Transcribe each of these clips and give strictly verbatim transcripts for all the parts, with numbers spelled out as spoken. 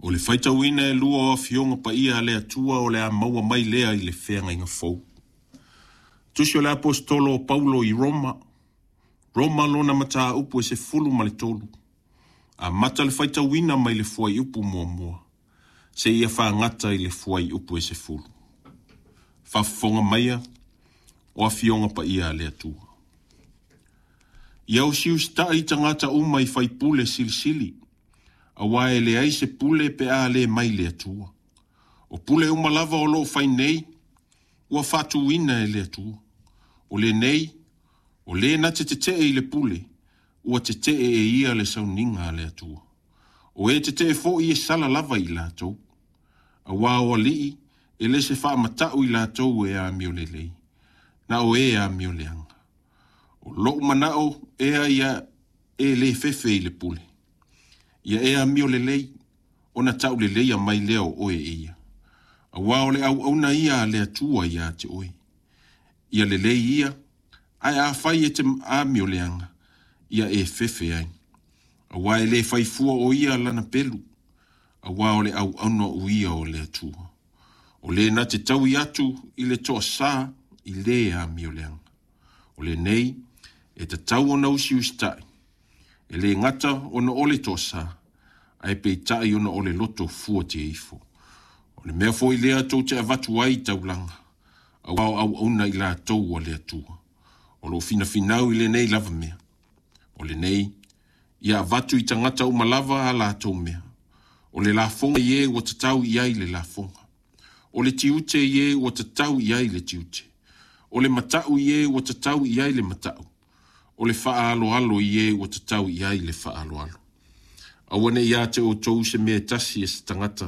O le faita wina e lua o fionga pa ia le atua o le a maua mai lea i le whenga inga fau. Tusi o le apostolo o Paulo i Roma. Roma lona mata upu e se fulu ma le tolu. A mata le faita wina mai le fuai upu mua mua. Se ia wha ngata i le fuai upu e se fulu. Whafonga maia o a fionga pa ia le atua. Iau siu sta i tangata uma i fai pule sili sili. A wae le ai se pule pe a le mai le atua. O pule uma lava o lo fai nei, ua fatu wina e le atua. O le nei, o le na te te te e le pule, ua te te e ia le sauninga le atua. O e te te fo i e sala lava i la tau. A waa o lii, e le se faa matau i la tau e a mio le lei. Na o e a mio le anga. O lo manao e a ia e le fefe i le pule. Ia e a mio le lei, o na tau le lei a mai leo o e ia. A waa o le au au na ia le atua ia te oi. Ia le lei ia, ai a fai e te a mio le anga, ia e fefe ai. A waa e le fai fua o ia lana pelu. A waa o le au au no uia o le atua. O le na te tau i atu i le toa sa i le a mio le anga. O le nei, e te tau o na usi ustai. E le ngata o na ole toa sa, ai pe tai o na ole loto fua te eifo. O le mea fo i lea tau te avatu ai tau langa. A wao au auna i la tau o le atua. O lo fina finau i le nei lava mea. O le nei, ia avatu i tangata uma lava a la tau mea. O le la fonga ie o te tau i ai le la fonga. O le tiute ie o te tau i ai le tiute. O le matau ie o te tau i ai le matau. O le faa alo alo ie o te tau i ai le faa alo alo. Awane ia te o tou se mea tasi e se tangata.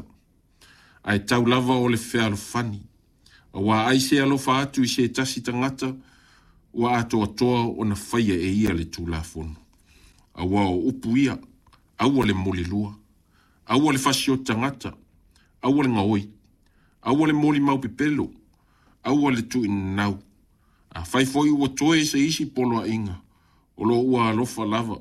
Ai tau lava o le fea alo fani. Awa ai se alo fa atu i se tasi tangata. Wa ato atoa o na faya e ia le tu la fono. Awa o upu ia. Awa le moli lua. Awa le fasio tangata. Awa le ngaoi. Awa le moli maupipelo. Awa le tu inau. A fai foi ua toe se isi polo a inga. O lo ua alofa lava.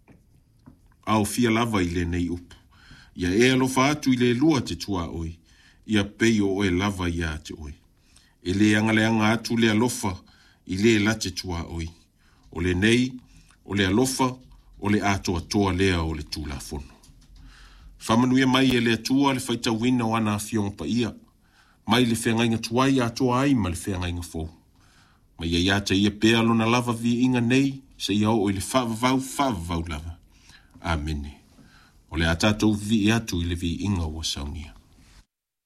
Au fia lava i le nei upu. Ia e alofa atu i le lua te tua oi. Ia pei o oe lava ia te oi. E le angale anga atu le alofa i le la te tua oi. O le nei, o le alofa, o le ato atoa lea o le tula fono. Whamanuia mai e le atua le whaita wina o ana fionga pa ia. Mai le whengainga tuai atoa ai ma le whengainga fo. Ma ia ia te ia pea lona lava vi inga nei, se ia o i le whavavau whavavau lava. Amene. O le atatou vi atu i le vi inga o saunia.